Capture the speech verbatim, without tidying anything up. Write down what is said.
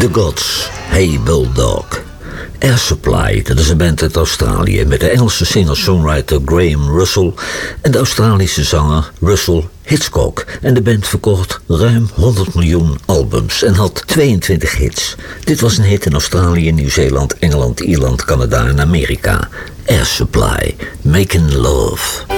The Gods, Hey Bulldog. Air Supply, dat is een band uit Australië met de Engelse singer-songwriter Graham Russell en de Australische zanger Russell Hitchcock. En de band verkocht ruim honderd miljoen albums en had tweeëntwintig hits. Dit was een hit in Australië, Nieuw-Zeeland, Engeland, Ierland, Canada en Amerika. Air Supply, Making Love.